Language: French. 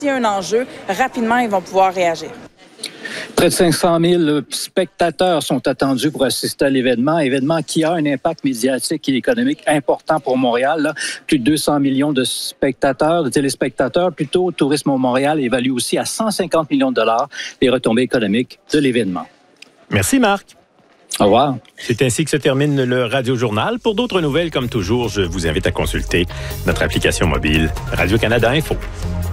S'il y a un enjeu, rapidement, ils vont pouvoir réagir. Près de 500 000 spectateurs sont attendus pour assister à événement qui a un impact médiatique et économique important pour Montréal. Là. Plus de 200 millions de spectateurs, de téléspectateurs. Plutôt, Tourisme au Montréal évalue aussi à 150 millions de dollars les retombées économiques de l'événement. Merci, Marc. Au revoir. C'est ainsi que se termine le Radio-Journal. Pour d'autres nouvelles, comme toujours, je vous invite à consulter notre application mobile Radio-Canada Info.